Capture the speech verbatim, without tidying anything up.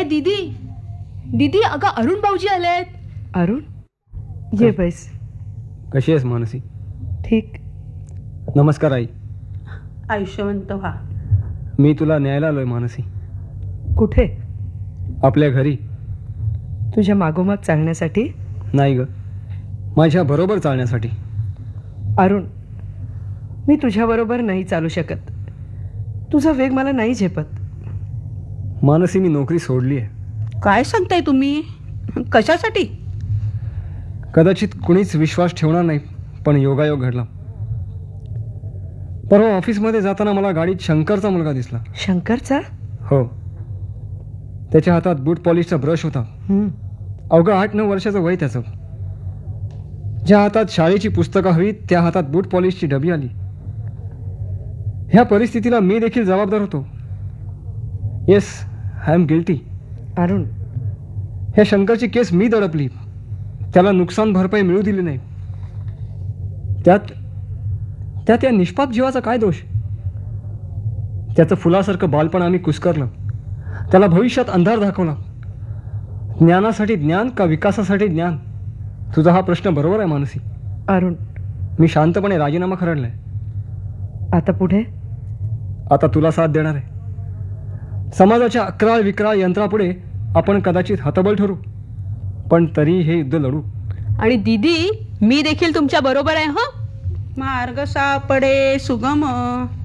ए दीदी दीदी, अगं अरुण भाऊजी आलेत. अरुण, ये बैस. कशी आहेस मानसी? ठीक. नमस्कार आई. आयुष्यवंत व्हा. मी तुला न्यायला आलोय मानसी. कुठे? आपल्या घरी. तुझ्या मागोमाग चालण्यासाठी? नाही ग, माझ्या बरोबर चालण्यासाठी. अरुण, मी तुझ्याबरोबर नाही चालू शकत. तुझा वेग मला नाही झेपत. मानसी, मी नोकरी सोडली आहे. काय सांगताय तुम्ही? कशासाठी? कदाचित कुणीच विश्वास ठेवणार नाही, पण योगायोग घडला. परवा ऑफिसमध्ये जाताना मला गाडीत शंकरचा मुलगा दिसला. शंकरचा? हो. त्याच्या हातात बूट पॉलिशचा ब्रश होता. अवघा आठ नऊ वर्षाचं वय त्याचं. ज्या हातात शाळेची पुस्तकं हवी, त्या हातात बूट पॉलिशची डबी आली. ह्या परिस्थितीला मी देखील जबाबदार होतो. Yes, I am guilty. Arun, ह्या शंकरची केस मी दडपली. त्याला नुकसान भरपाई मिळू दिली नाही. त्यात त्यात या निष्पाप जीवाचा काय दोष? त्याचं फुलासारखं बालपण आम्ही कुस्करलं. त्याला भविष्यात अंधार दाखवला. ज्ञानासाठी ज्ञान का विकासासाठी ज्ञान? तुझा हा प्रश्न बरोबर आहे मानसी. अरुण, मी शांतपणे राजीनामा खरडलाय. आता पुढे? आता तुला साथ देणार आहे. समाजाच्या अकराळ विक्राळ यंत्रापुढे आपण कदाचित हतबल ठरू, पण तरी हे युद्ध लढू. आणि दीदी, मी देखील तुमच्या बरोबर आहे. हो, मार्ग सापडे सुगम.